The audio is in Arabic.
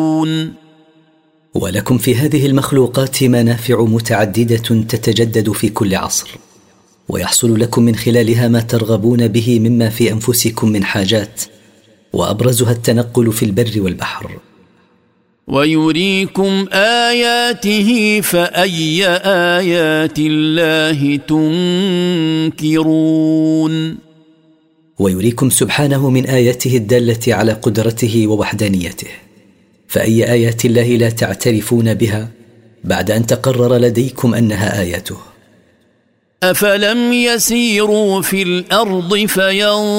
ولكم في هذه المخلوقات منافع متعددة تتجدد في كل عصر، ويحصل لكم من خلالها ما ترغبون به مما في أنفسكم من حاجات، وأبرزها التنقل في البر والبحر. ويريكم آياته فأي آيات الله تنكرون. ويريكم سبحانه من آياته الدالة على قدرته ووحدانيته، فأي آيات الله لا تعترفون بها بعد أن تقرر لديكم أنها آياته؟ أفلم يسيروا في الأرض